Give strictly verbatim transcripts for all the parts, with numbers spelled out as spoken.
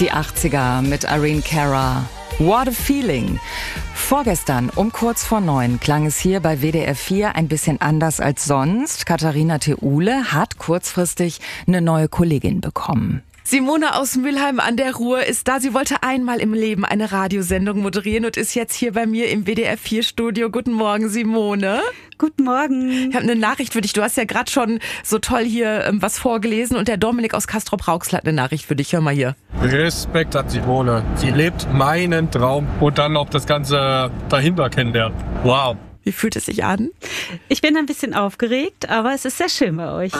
Die achtziger mit Irene Cara. What a feeling. Vorgestern um kurz vor neun klang es hier bei W D R vier ein bisschen anders als sonst. Katharina Theule hat kurzfristig eine neue Kollegin bekommen. Simone aus Mülheim an der Ruhr ist da. Sie wollte einmal im Leben eine Radiosendung moderieren und ist jetzt hier bei mir im W D R vier Studio. Guten Morgen, Simone. Guten Morgen. Ich habe eine Nachricht für dich. Du hast ja gerade schon so toll hier ähm, was vorgelesen und der Dominik aus Castrop-Rauxel hat eine Nachricht für dich. Hör mal hier. Respekt hat Simone. Sie lebt meinen Traum und dann noch das Ganze dahinter kennenlernen. Wow. Wie fühlt es sich an? Ich bin ein bisschen aufgeregt, aber es ist sehr schön bei euch.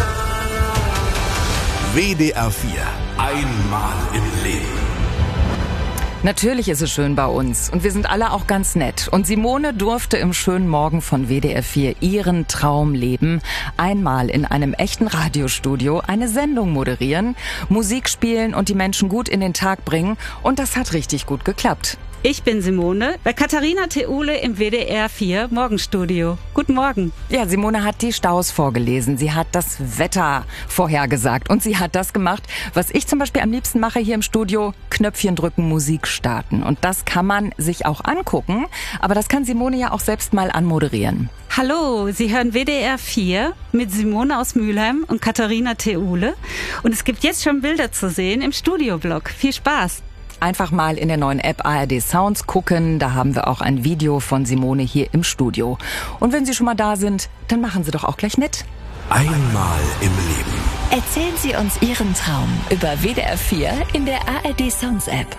W D R vier. Einmal im Leben. Natürlich ist es schön bei uns und wir sind alle auch ganz nett. Und Simone durfte im schönen Morgen von W D R vier ihren Traum leben. Einmal in einem echten Radiostudio eine Sendung moderieren, Musik spielen und die Menschen gut in den Tag bringen. Und das hat richtig gut geklappt. Ich bin Simone, bei Katharina Theule im W D R vier Morgenstudio. Guten Morgen. Ja, Simone hat die Staus vorgelesen, sie hat das Wetter vorhergesagt und sie hat das gemacht, was ich zum Beispiel am liebsten mache hier im Studio, Knöpfchen drücken, Musik starten. Und das kann man sich auch angucken, aber das kann Simone ja auch selbst mal anmoderieren. Hallo, Sie hören W D R vier mit Simone aus Mülheim und Katharina Theule. Und es gibt jetzt schon Bilder zu sehen im Studioblog. Viel Spaß. Einfach mal in der neuen App A R D Sounds gucken, da haben wir auch ein Video von Simone hier im Studio. Und wenn Sie schon mal da sind, dann machen Sie doch auch gleich mit. Einmal im Leben. Erzählen Sie uns Ihren Traum über W D R vier in der A R D Sounds App.